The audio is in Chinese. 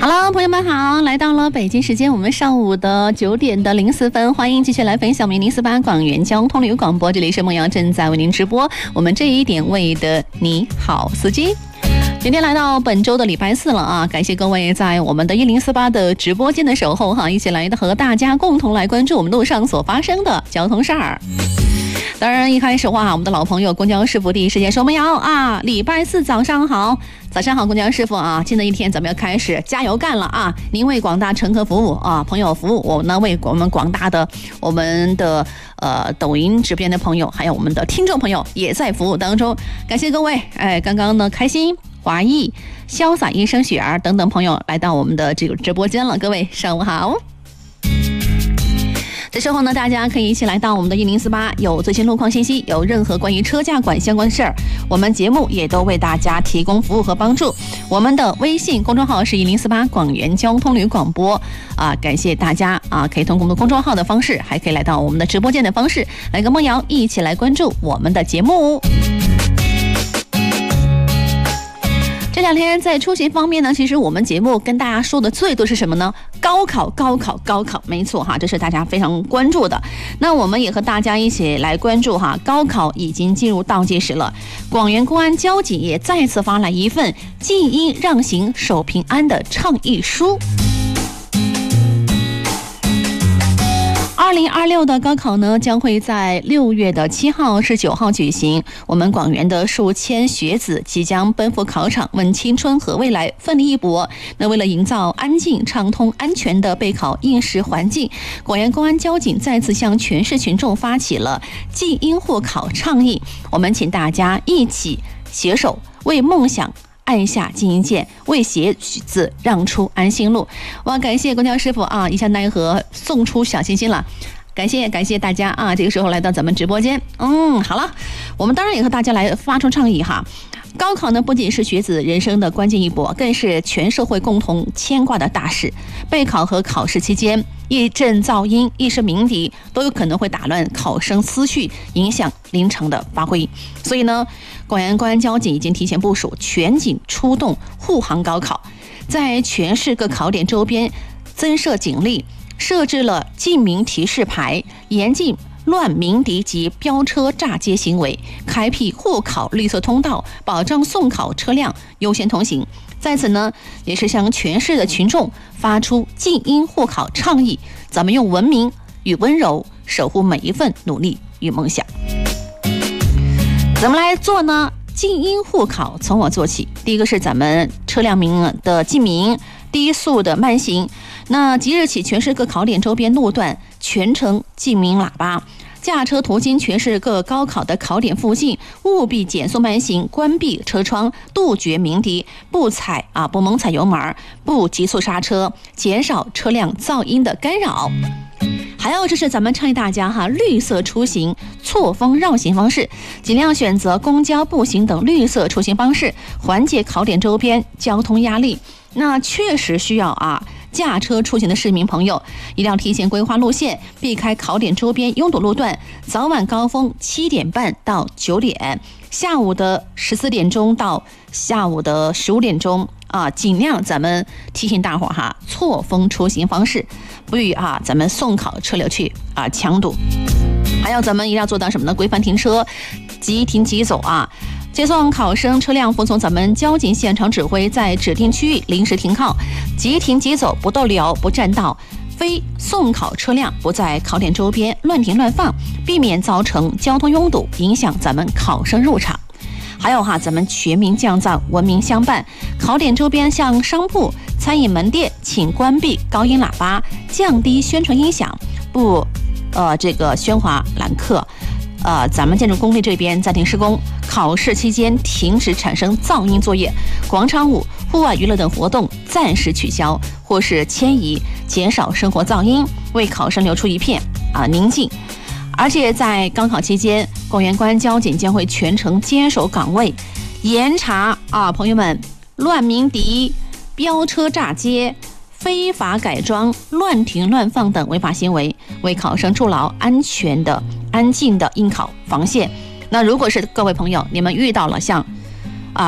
好了，朋友们好，来到了北京时间我们上午的9点的04分，欢迎继续来分享048广元交通旅游广播，这里是梦瑶正在为您直播我们这一点位的你好司机。今天来到本周的礼拜四了啊，感谢各位在我们的1048的直播间的守候哈，一起来和大家共同来关注我们路上所发生的交通事儿。当然一开始话，我们的老朋友公交师傅第一时间说：“梦瑶啊，礼拜四早上好。”早上好，公交师傅啊！新的一天咱们要开始加油干了啊！您为广大乘客服务啊，朋友服务，我呢为我们广大的我们的抖音直播的朋友，还有我们的听众朋友也在服务当中，感谢各位！刚刚呢开心、华裔、潇洒医生雪儿等等朋友来到我们的这个直播间了，各位上午好。这时候呢，大家可以一起来到我们的1048，有最新路况信息，有任何关于车价管相关的事儿，我们节目也都为大家提供服务和帮助。我们的微信公众号是1048广元交通旅游广播啊，感谢大家啊，可以通过我们的公众号的方式，还可以来到我们的直播间的方式，来跟梦瑶一起来关注我们的节目。这两天在出行方面呢，其实我们节目跟大家说的最多是什么呢？高考，没错哈，这是大家非常关注的。那我们也和大家一起来关注哈，高考已经进入倒计时了。广元公安交警也再次发来一份静音让行守平安的倡议书。2026的高考呢，将会在6月的7号至9号举行。我们广元的数千学子即将奔赴考场，为青春和未来奋力一搏。那为了营造安静、畅通、安全的备考应试环境，广元公安交警再次向全市群众发起了静音护考倡议。我们请大家一起携手为梦想按下静音键，为学子让出安心路。哇，感谢公交师傅啊，一下奈何送出小心心了。感谢大家啊！这个时候来到咱们直播间，好了，我们当然也和大家来发出倡议哈。高考呢，不仅是学子人生的关键一步，更是全社会共同牵挂的大事。备考和考试期间，一阵噪音、一声鸣笛，都有可能会打乱考生思绪，影响临场的发挥。所以呢，广元公安交警已经提前部署，全警出动护航高考，在全市各考点周边增设警力，设置了禁鸣提示牌，严禁乱鸣笛及飙车炸街行为，开辟护考绿色通道，保障送考车辆优先通行。在此呢，也是向全市的群众发出静音护考倡议，咱们用文明与温柔守护每一份努力与梦想。怎么来做呢？静音护考从我做起。第一个是咱们车辆鸣的禁鸣，低速的慢行。那即日起，全市各考点周边路段全程禁鸣喇叭。驾车途经全市各高考的考点附近，务必减速慢行，关闭车窗，杜绝鸣笛，不猛踩油门，不急速刹车，减少车辆噪音的干扰。还有就是咱们倡议大家绿色出行、错峰绕行方式，尽量选择公交、步行等绿色出行方式，缓解考点周边交通压力。那确实需要驾车出行的市民朋友一定要提前规划路线，避开考点周边拥堵路段，早晚高峰7点半到9点，下午的14点钟到下午的15点钟尽量咱们提醒大伙错峰出行方式，不与咱们送考车流去抢堵。还有咱们一定要做到什么呢？规范停车，即停即走接送考生车辆服从咱们交警现场指挥，在指定区域临时停靠，即停即走，不逗留，不占道。非送考车辆不在考点周边乱停乱放，避免造成交通拥堵，影响咱们考生入场。还有咱们全民降噪，文明相伴。考点周边像商铺、餐饮门店，请关闭高音喇叭，降低宣传音响，不喧哗揽客。咱们建筑工地这边暂停施工，考试期间停止产生噪音作业，广场舞、户外娱乐等活动暂时取消或是迁移，减少生活噪音，为考生留出一片宁静。而且在高考期间，广元公安交警将会全程坚守岗位，严查朋友们乱鸣笛、飙车炸街、非法改装、乱停乱放等违法行为，为考生筑牢安静的应考防线。那如果是各位朋友，你们遇到了像